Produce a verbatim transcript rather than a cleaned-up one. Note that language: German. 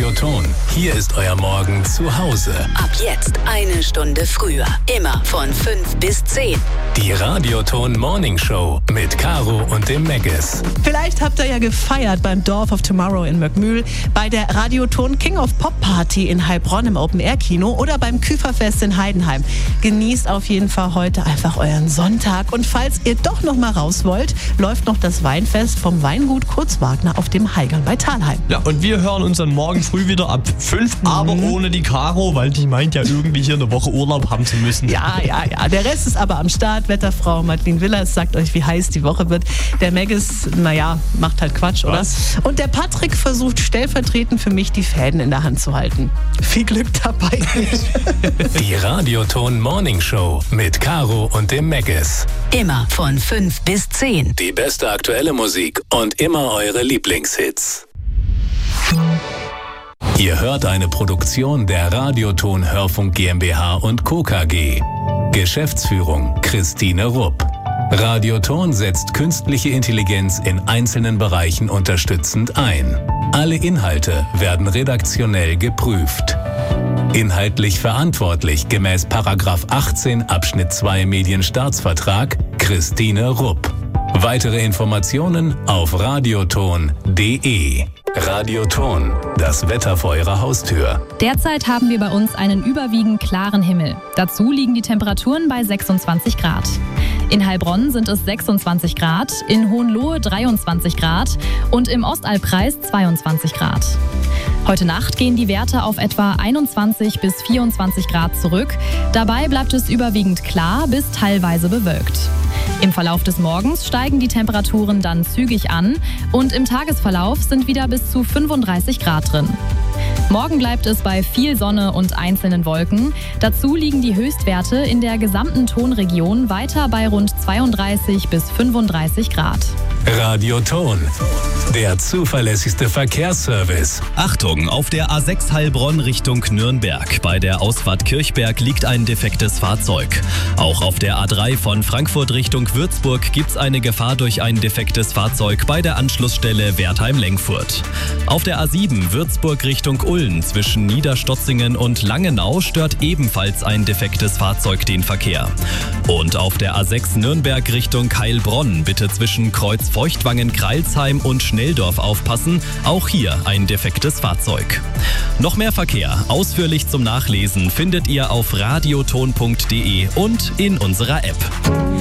Radioton. Hier ist euer Morgen zu Hause. Ab jetzt eine Stunde früher. Immer von fünf bis zehn. Die Radioton Morning Show mit Caro und dem Meggis. Vielleicht habt ihr ja gefeiert beim Dorf of Tomorrow in Möckmühl, bei der Radioton King of Pop Party in Heilbronn im Open-Air-Kino oder beim Küferfest in Heidenheim. Genießt auf jeden Fall heute einfach euren Sonntag. Und falls ihr doch noch mal raus wollt, läuft noch das Weinfest vom Weingut Kurzwagner auf dem Heigern bei Thalheim. Ja, und wir hören uns dann morgen früh wieder ab fünf, mhm. aber ohne die Caro, weil die meint ja irgendwie hier eine Woche Urlaub haben zu müssen. Ja, ja, ja. Der Rest ist aber am Start. Wetterfrau Madeleine Willers sagt euch, wie heiß die Woche wird. Der Meggis, naja, macht halt Quatsch, oder? Was? Und der Patrick versucht stellvertretend für mich die Fäden in der Hand zu halten. Viel Glück dabei. Die Radioton Morning Show mit Caro und dem Meggis. Immer von fünf bis zehn. Die beste aktuelle Musik und immer eure Lieblingshits. Ihr hört eine Produktion der Radioton Hörfunk GmbH und Co. K G. Geschäftsführung Christine Rupp. Radioton setzt künstliche Intelligenz in einzelnen Bereichen unterstützend ein. Alle Inhalte werden redaktionell geprüft. Inhaltlich verantwortlich gemäß Paragraph achtzehn Abschnitt zwei Medienstaatsvertrag Christine Rupp. Weitere Informationen auf radioton punkt de. Radioton, das Wetter vor eurer Haustür. Derzeit haben wir bei uns einen überwiegend klaren Himmel. Dazu liegen die Temperaturen bei sechsundzwanzig Grad. In Heilbronn sind es sechsundzwanzig Grad, in Hohenlohe dreiundzwanzig Grad und im Ostalbkreis zweiundzwanzig Grad. Heute Nacht gehen die Werte auf etwa einundzwanzig bis vierundzwanzig Grad zurück. Dabei bleibt es überwiegend klar bis teilweise bewölkt. Im Verlauf des Morgens steigen die Temperaturen dann zügig an und im Tagesverlauf sind wieder bis zu fünfunddreißig Grad drin. Morgen bleibt es bei viel Sonne und einzelnen Wolken. Dazu liegen die Höchstwerte in der gesamten Tonregion weiter bei rund zweiunddreißig bis fünfunddreißig Grad. Radioton, der zuverlässigste Verkehrsservice. Achtung, auf der A sechs Heilbronn Richtung Nürnberg. Bei der Ausfahrt Kirchberg liegt ein defektes Fahrzeug. Auch auf der A drei von Frankfurt Richtung Würzburg gibt's eine Gefahr durch ein defektes Fahrzeug bei der Anschlussstelle Wertheim-Lengfurt. Auf der A sieben Würzburg Richtung Ulm zwischen Niederstotzingen und Langenau stört ebenfalls ein defektes Fahrzeug den Verkehr. Und auf der A sechs Nürnberg Richtung Heilbronn bitte zwischen Kreuz Feuchtwangen-Kreilsheim und Schnelldorf aufpassen, auch hier ein defektes Fahrzeug. Noch mehr Verkehr, ausführlich zum Nachlesen, findet ihr auf radioton punkt de und in unserer App.